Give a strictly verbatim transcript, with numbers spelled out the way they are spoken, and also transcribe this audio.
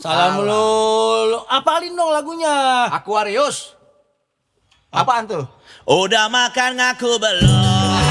Salam lulu. Apalin dong lagunya. Aquarius. Apaan tuh? Udah makan ngaku belum?